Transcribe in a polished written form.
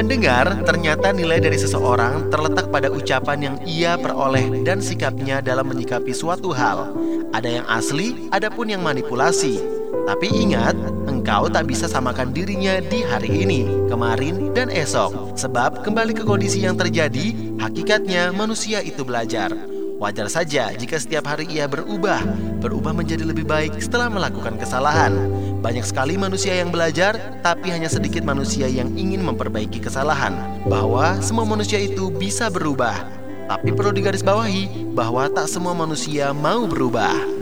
mendengar, ternyata nilai dari seseorang terletak pada ucapan yang ia peroleh dan sikapnya dalam menyikapi suatu hal. Ada yang asli, ada pun yang manipulasi. Tapi ingat, engkau tak bisa samakan dirinya di hari ini, kemarin, dan esok. Sebab kembali ke kondisi yang terjadi, hakikatnya manusia itu belajar. Wajar saja jika setiap hari ia berubah menjadi lebih baik setelah melakukan kesalahan. Banyak sekali manusia yang belajar, tapi hanya sedikit manusia yang ingin memperbaiki kesalahan. Bahwa semua manusia itu bisa berubah, tapi perlu digarisbawahi bahwa tak semua manusia mau berubah.